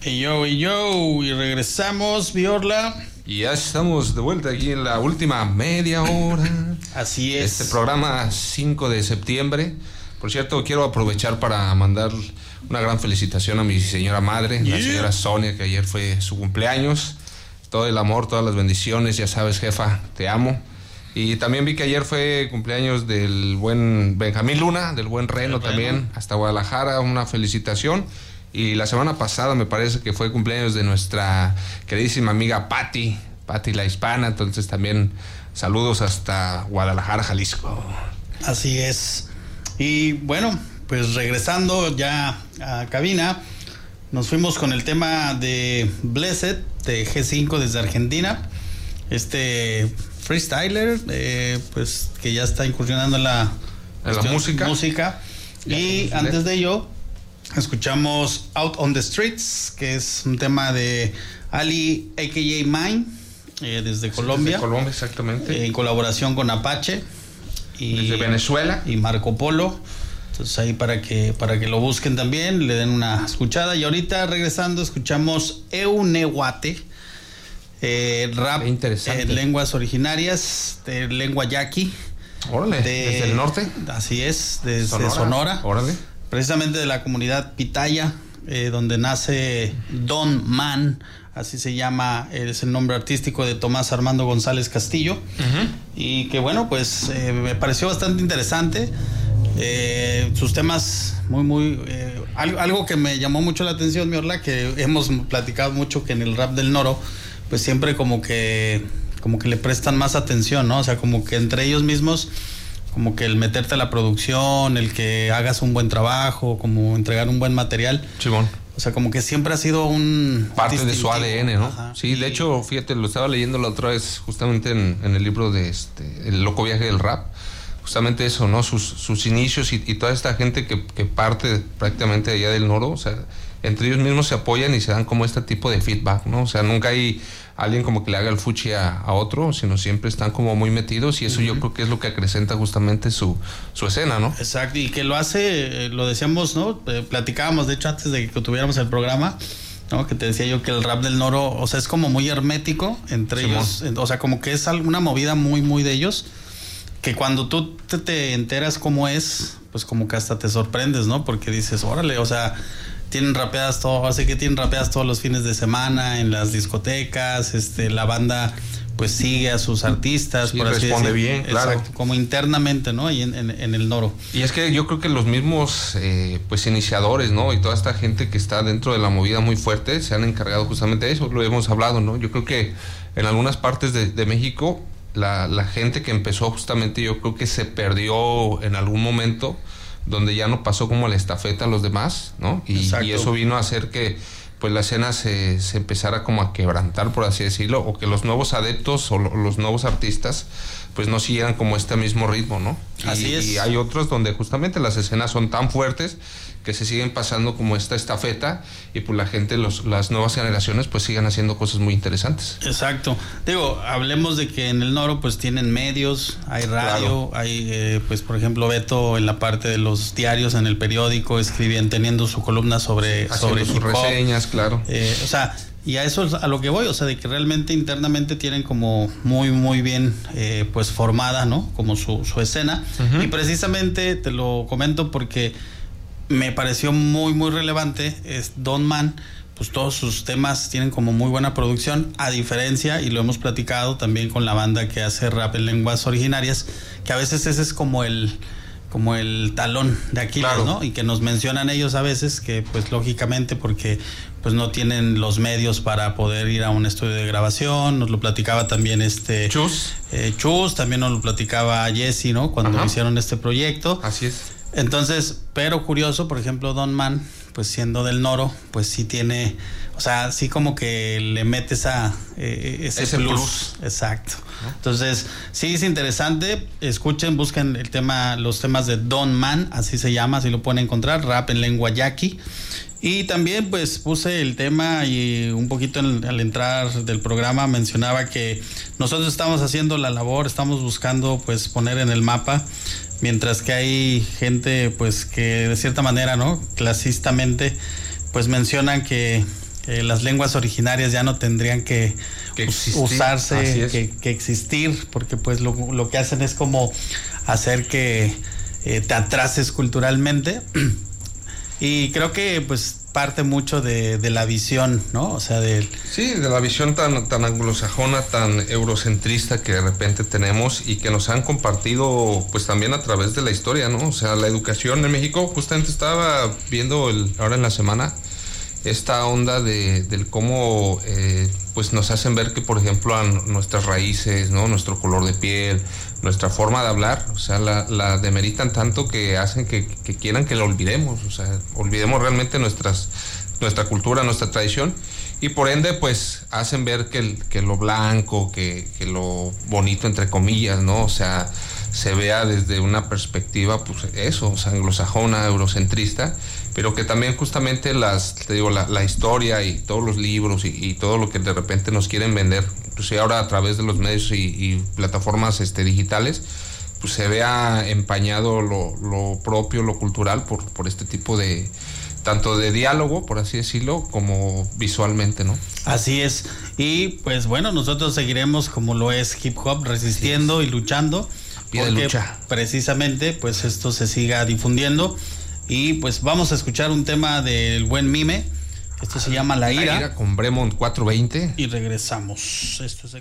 Y regresamos, Viorla. Y ya estamos de vuelta aquí en la última media hora. Así es. Este programa 5 de septiembre. Por cierto, quiero aprovechar para mandar una gran felicitación a mi señora madre, la señora Sonia, que ayer fue su cumpleaños. Todo el amor, todas las bendiciones, ya sabes, jefa, te amo. Y también vi que ayer fue cumpleaños del buen Benjamín Luna, del buen Reno también, hasta Guadalajara, una felicitación. Y la semana pasada me parece que fue cumpleaños de nuestra queridísima amiga Patti la hispana, entonces también saludos hasta Guadalajara, Jalisco. Así es. Y bueno, pues regresando ya a cabina, nos fuimos con el tema de Blessed, de G5 desde Argentina. Freestyler, pues que ya está incursionando en la música. Y antes de ello, escuchamos Out on the Streets, que es un tema de Ali, a.k.a. Mine, desde Colombia. Desde Colombia, exactamente. En colaboración con Apache. Desde Venezuela. Y Marco Polo. Entonces ahí para que lo busquen también, le den una escuchada. Y ahorita regresando escuchamos Eunewate, rap en lenguas originarias, de lengua yaqui. Órale, ¿desde el norte? Así es, desde Sonora. Órale. Precisamente de la comunidad Pitaya, donde nace Don Man, así se llama, es el nombre artístico de Tomás Armando González Castillo. Uh-huh. Y que bueno, pues me pareció bastante interesante. Sus temas algo que me llamó mucho la atención, mi Orla, que hemos platicado mucho, que en el rap del Noro pues siempre como que le prestan más atención, ¿no? O sea, como que entre ellos mismos, como que el meterte a la producción, el que hagas un buen trabajo, como entregar un buen material. Simón. O sea, como que siempre ha sido parte de su ADN, ¿no? Ajá. Sí, de hecho, fíjate, lo estaba leyendo la otra vez justamente en el libro de El loco viaje del rap. Justamente eso, ¿no? Sus inicios y toda esta gente que parte prácticamente allá del Noro, o sea, entre ellos mismos se apoyan y se dan como este tipo de feedback, ¿no? O sea, nunca hay alguien como que le haga el fuchi a otro, sino siempre están como muy metidos, y eso yo creo que es lo que acrecenta justamente su escena, ¿no? Exacto, y que lo hace, lo decíamos, ¿no? Platicábamos, de hecho, antes de que tuviéramos el programa, ¿no? Que te decía yo que el rap del Noro, o sea, es como muy hermético entre ellos, o sea, como que es una movida muy, muy de ellos, que cuando tú te enteras cómo es, pues como que hasta te sorprendes, ¿no? Porque dices, órale, o sea, tienen rapeadas todos los fines de semana en las discotecas, la banda pues sigue a sus artistas, sí, por así decirlo. Responde bien, claro. Exacto, como internamente, ¿no? Ahí en el Noro. Y es que yo creo que los mismos pues iniciadores, ¿no? Y toda esta gente que está dentro de la movida muy fuerte se han encargado justamente de eso, lo hemos hablado, ¿no? Yo creo que en algunas partes de México la gente que empezó justamente, yo creo que se perdió en algún momento, donde ya no pasó como la estafeta a los demás, ¿no? Y eso vino a hacer que pues la escena se empezara como a quebrantar, por así decirlo, o que los nuevos adeptos o los nuevos artistas pues no siguieran como este mismo ritmo, ¿no? Así es. Y hay otros donde justamente las escenas son tan fuertes que se siguen pasando como esta estafeta, y pues la gente, las nuevas generaciones pues sigan haciendo cosas muy interesantes. Exacto. Digo, hablemos de que en el Noro pues tienen medios, hay radio, claro. Hay pues por ejemplo Beto en la parte de los diarios, en el periódico, teniendo su columna sobre sus reseñas, claro. O sea, y a eso es a lo que voy, o sea, de que realmente internamente tienen como muy, muy bien pues formada, ¿no? Como su escena. Uh-huh. Y precisamente te lo comento porque me pareció muy, muy relevante. Es Don Man, pues todos sus temas tienen como muy buena producción, a diferencia, y lo hemos platicado también con la banda que hace rap en lenguas originarias, que a veces ese es como el talón de Aquiles, claro, ¿no? Y que nos mencionan ellos a veces que pues lógicamente porque pues no tienen los medios para poder ir a un estudio de grabación. Nos lo platicaba también Chus, también nos lo platicaba Jesse, ¿no? Cuando hicieron este proyecto. Así es. Entonces, pero curioso, por ejemplo, Don Man, pues siendo del Noro, pues sí tiene, o sea, sí como que le mete ese plus. Exacto. ¿No? Entonces, sí es interesante. Escuchen, busquen los temas de Don Man, así se llama, así lo pueden encontrar, rap en lengua yaqui. Y también pues puse el tema, y un poquito al entrar del programa mencionaba que nosotros estamos haciendo la labor, estamos buscando pues poner en el mapa, mientras que hay gente pues que de cierta manera, ¿no? Clasistamente pues mencionan que las lenguas originarias ya no tendrían que usarse, que existir, porque pues lo que hacen es como hacer que te atrases culturalmente. Y creo que pues parte mucho de la visión, ¿no? O sea, de la visión tan anglosajona, tan eurocentrista que de repente tenemos y que nos han compartido pues también a través de la historia, ¿no? O sea, la educación en México, justamente estaba viendo ahora en la semana esta onda del cómo pues nos hacen ver que, por ejemplo, a nuestras raíces, ¿no? Nuestro color de piel, nuestra forma de hablar, o sea, la demeritan tanto que hacen que quieran que la olvidemos, o sea, olvidemos realmente nuestra cultura, nuestra tradición, y por ende, pues, hacen ver que lo blanco, que lo bonito, entre comillas, ¿no? O sea, se vea desde una perspectiva, pues, eso, o sea, anglosajona, eurocentrista, pero que también justamente la historia y todos los libros y todo lo que de repente nos quieren vender, pues ahora a través de los medios y plataformas digitales, pues se vea empañado lo propio, lo cultural por este tipo de, tanto de diálogo, por así decirlo, como visualmente, ¿no? Así es. Y pues bueno, nosotros seguiremos como lo es hip hop, resistiendo y luchando, pie de lucha, precisamente pues esto se siga difundiendo. Y pues vamos a escuchar un tema del buen Mime. Esto se llama La Ira. Con Bremont 420. Y regresamos. Esto es